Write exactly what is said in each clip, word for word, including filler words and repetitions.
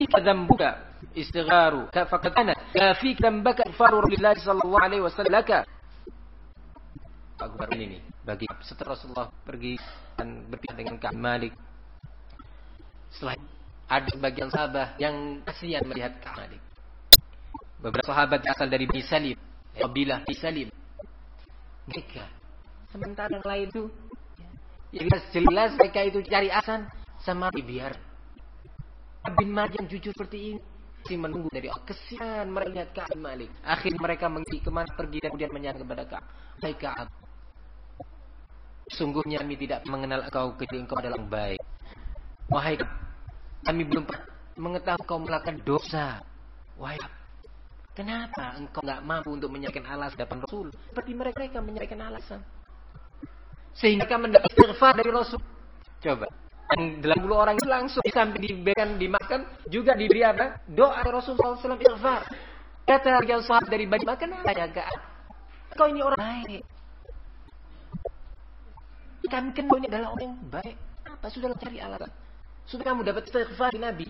yakfika dzambuka istigharu ka faqad ana yakfika dzambaka ighfaru Rasulullah sallallahu alaihi wasallam laka. Akbar ini bagi setelah Rasulullah pergi dan berpisah dengan Ka'ab Malik. Setelah ada sebagian sahabat yang kasihan melihat Ka'ab Malik. Beberapa sahabat asal dari Bani Salim, kabilah Bani Salim. Mereka sementara yang lain itu ya jelas mereka itu cari alasan sama biar bin Malik yang jujur seperti ini masih menunggu dari Allah. Kesian mereka lihat Ka'ab Malik. Akhirnya mereka mengerti kemana pergi dan kemudian menyerang kepada Ka'ab. Hai Ka'ab, sungguhnya kami tidak mengenal engkau kecuali engkau adalah yang baik. Wahai Ka'ab, kami belum mengetahui engkau melakukan dosa. Wahai Ka'ab, kenapa engkau enggak mampu untuk menyampaikan alasan depan Rasul? Seperti mereka mereka menyampaikan alasan sehingga mereka mendapat istighfar dari Rasul. Coba, yang delapan puluh orang itu langsung sampai diberikan dimakan juga diberi apa? Doa Rasulullah shallallahu alaihi wasallam istighfar. Kata yang sahabat dari Bani Makan, ya Ka'ab, kau ini orang baik. Kami kenal ini adalah orang yang baik. Apa sudah cari alasan? Sudah kamu dapat istighfar dari Nabi.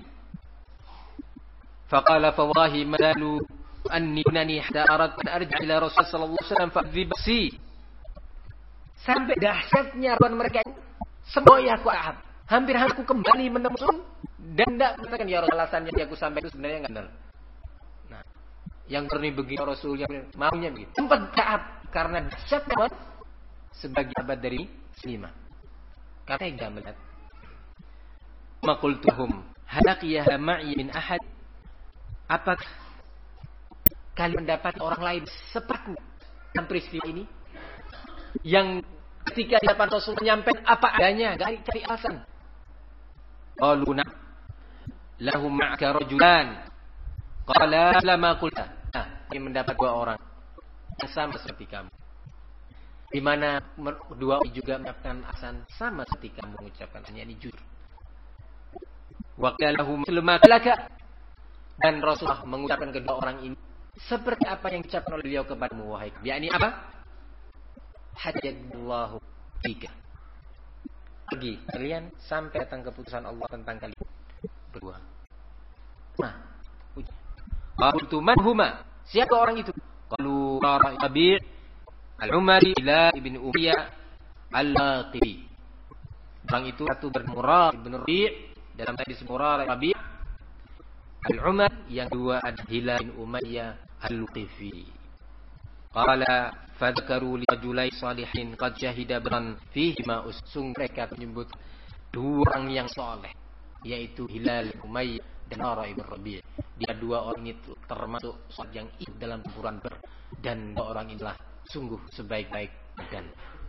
Faqala fa wallahi madalu anni kunani hatta aradtu an arji' ila Rasul sallallahu alaihi wasallam fa'dhibsi. Sampai dahsyatnya buat mereka semboya Ka'ab. Hampir aku kembali menemukan dan tidak mengatakan ya Rasul alasannya yang aku sampaikan itu sebenarnya enggak benar. Nah, yang berani begini Rasul yang maunya begitu. Sempat Ka'ab karena dahsyatnya sebagai sahabat dari Muslimah. Kata enggak melihat. Maqultuhum halaqiyaha ma'i min ahad. Apakah kalian mendapat orang lain seperti dalam peristiwa ini yang ketika di hadapan Rasul menyampaikan apa adanya, enggak cari alasan. Qalu na lahum ma'aka rajulan. Qala lama qulta. Nah, kami mendapat dua orang yang sama seperti kamu. Di mana dua juga mengucapkan alasan sama seperti kamu mengucapkan, hanya ini jujur. Wa qala lahum lama laka. Dan Rasulullah mengucapkan kedua orang ini seperti apa yang diucapkan oleh beliau kepadamu wahai Ka'ab. Yakni apa? Hajjallahu fika. Pergi kalian sampai datang keputusan Allah tentang kalian berdua. Nah, qultu man huma? Siapa orang itu? Qalu Rabi' al-Umari ila ibn Umayyah al-Laqi. Orang itu satu bernurah ibn Rabi' dalam hadis Murarah Rabi' al-Umar, yang dua adalah Hilal bin Umayyah al-Luqifi. Qala fadzakaru li rajulai salihin qad syahida bran fihi ma usung. Mereka menyebut dua orang yang saleh, yaitu Hilal bin Umayyah dan Murarah ibn Rabi'. Dia dua orang itu termasuk sahabat yang ikut dalam perang Badar, dan dua orang inilah sungguh sebaik-baik dan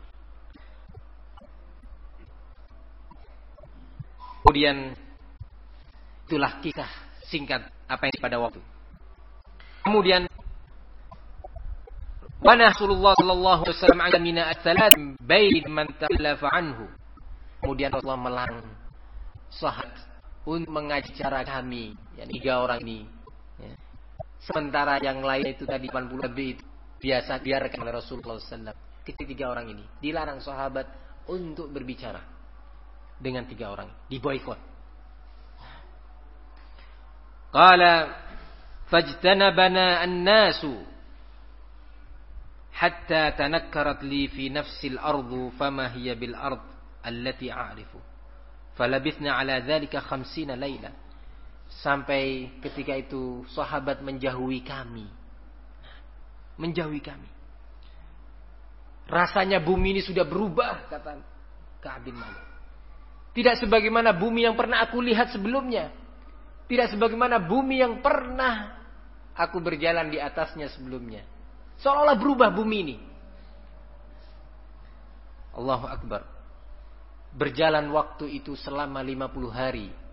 kemudian itulah kisah singkat apa yang pada waktu. Kemudian wa Rasulullah sallallahu alaihi wasallam alamina at-thalath bain man ta'allafa anhu. Kemudian Rasulullah melarang sahabat untuk mengajar kami, yang tiga orang ini. Ya. Sementara yang lain itu tadi delapan puluh lebih itu biasa biarkan oleh Rasulullah sallallahu alaihi wasallam. Ketiga orang ini dilarang sahabat untuk berbicara dengan tiga orang, diboikot. Qala fajtanabana an-nasu hatta tanakkarat li fi nafsi al-ardu fama hiya bil ard allati a'rifu falabithna ala dhalika khamsina laila. Sampai ketika itu sahabat menjauhi kami, menjauhi kami. Rasanya bumi ini sudah berubah, kata Ka'ab bin Malik. Tidak sebagaimana bumi yang pernah aku lihat sebelumnya. Tidak sebagaimana bumi yang pernah aku berjalan di atasnya sebelumnya. Seolah-olah berubah bumi ini. Allahu Akbar. Berjalan waktu itu selama lima puluh hari.